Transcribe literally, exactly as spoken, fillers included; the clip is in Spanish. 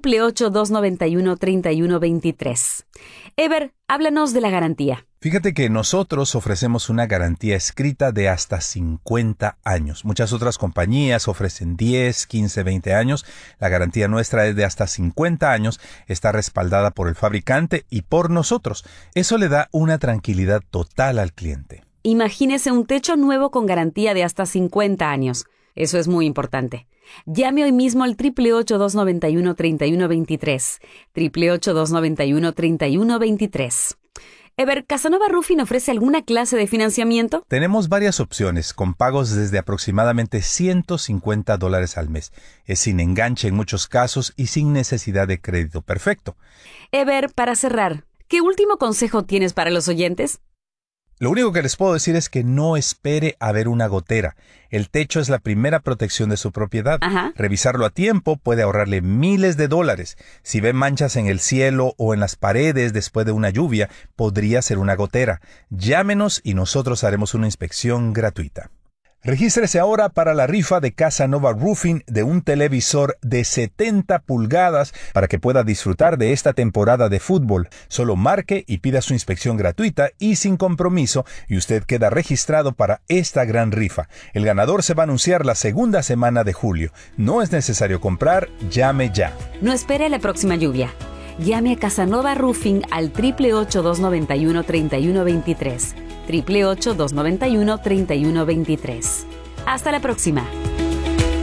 ocho ocho ocho, dos nueve uno, tres uno dos tres. Ever, háblanos de la garantía. Fíjate que nosotros ofrecemos una garantía escrita de hasta cincuenta años. Muchas otras compañías ofrecen diez, quince, veinte años. La garantía nuestra es de hasta cincuenta años. Está respaldada por el fabricante y por nosotros. Eso le da una tranquilidad total al cliente. Imagínese un techo nuevo con garantía de hasta cincuenta años. Eso es muy importante. Llame hoy mismo al ocho ocho ocho, dos nueve uno, tres uno dos tres. ocho ocho ocho, dos nueve uno, tres uno dos tres. Ever, ¿Casanova Roofing ofrece alguna clase de financiamiento? Tenemos varias opciones, con pagos desde aproximadamente ciento cincuenta dólares al mes. Es sin enganche en muchos casos y sin necesidad de crédito perfecto. Ever, para cerrar, ¿qué último consejo tienes para los oyentes? Lo único que les puedo decir es que no espere a ver una gotera. El techo es la primera protección de su propiedad. Ajá. Revisarlo a tiempo puede ahorrarle miles de dólares. Si ve manchas en el cielo o en las paredes después de una lluvia, podría ser una gotera. Llámenos y nosotros haremos una inspección gratuita. Regístrese ahora para la rifa de Casanova Roofing de un televisor de setenta pulgadas para que pueda disfrutar de esta temporada de fútbol. Solo marque y pida su inspección gratuita y sin compromiso y usted queda registrado para esta gran rifa. El ganador se va a anunciar la segunda semana de julio. No es necesario comprar, llame ya. No espere la próxima lluvia. Llame a Casanova Roofing al ocho ocho ocho, dos nueve uno, tres uno dos tres. ocho ocho ocho, dos nueve uno, tres uno dos tres. Hasta la próxima.